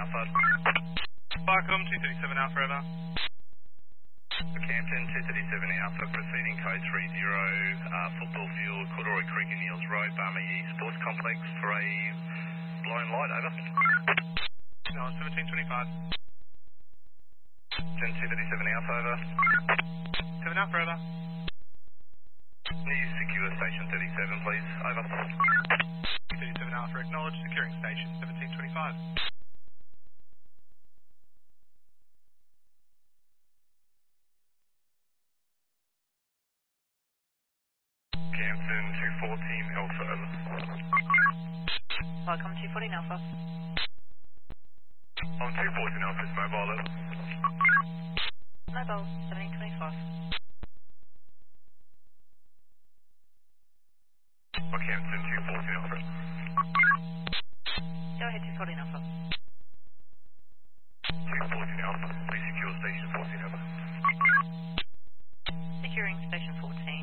Alpha. Barcom 237 Alpha Ever. Campton 237 Alpha, proceeding code 30, football field, Corduroy Creek and Niels Road, Barmy Sports Complex for a blown light, over. No, 1725. 237 Alpha, over. 7 Alpha Ever. Near secure station 37, please, over. 237 Alpha, acknowledge securing station 1725. Campton 214 Alpha, over. Welcome 214 Alpha. On 214 Alpha, it's mobile, over. Mobile 1725. Campton 214 Alpha. Go ahead 214 Alpha.